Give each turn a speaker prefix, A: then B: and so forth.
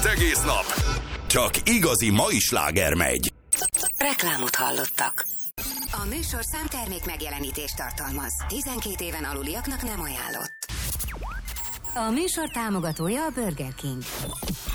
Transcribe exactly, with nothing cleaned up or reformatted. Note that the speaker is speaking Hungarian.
A: Egész nap. Csak igazi mai sláger megy.
B: Reklámot hallottak. A műsor számtermék megjelenítést tartalmaz. tizenkét éven aluliaknak nem ajánlott. A műsor támogatója a Burger King.